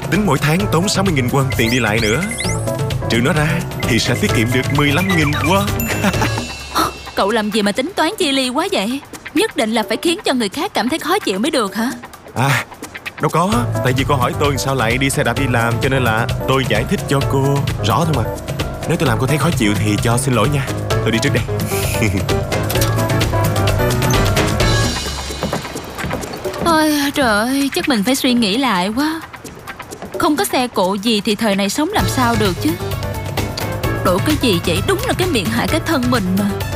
tính mỗi tháng tốn 60.000 won tiền đi lại nữa. Trừ nó ra thì sẽ tiết kiệm được 15.000 won. Cậu làm gì mà tính toán chi ly quá vậy? Nhất định là phải khiến cho người khác cảm thấy khó chịu mới được hả? À, đâu có. Tại vì cô hỏi tôi sao lại đi xe đạp đi làm, cho nên là tôi giải thích cho cô rõ thôi mà. Nếu tôi làm cô thấy khó chịu thì cho xin lỗi nha. Tôi đi trước đây. Ôi trời ơi, chắc mình phải suy nghĩ lại quá. Không có xe cộ gì thì thời này sống làm sao được chứ. Đổi cái gì vậy? Đúng là cái miệng hại cái thân mình mà.